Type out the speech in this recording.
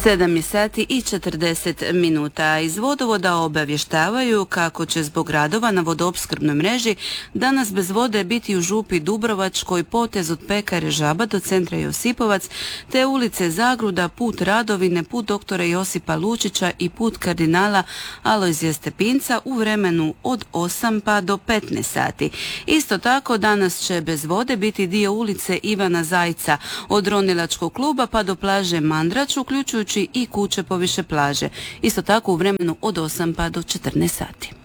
7 je sati i 40 minuta. Iz vodovoda obavještavaju kako će zbog radova na vodoopskrbnoj mreži danas bez vode biti u župi Dubrovačkoj potez od Pekare Žaba do centra Josipovac, te ulice Zagruda, put Radovine, put doktora Josipa Lučića i put kardinala Alojzija Stepinca u vremenu od 8 pa do 15 sati. Isto tako danas će bez vode biti dio ulice Ivana Zajca od Ronilačkog kluba pa do plaže Mandrač, uključujući i kuće poviše plaže. Isto tako u vremenu od 8 pa do 14 sati.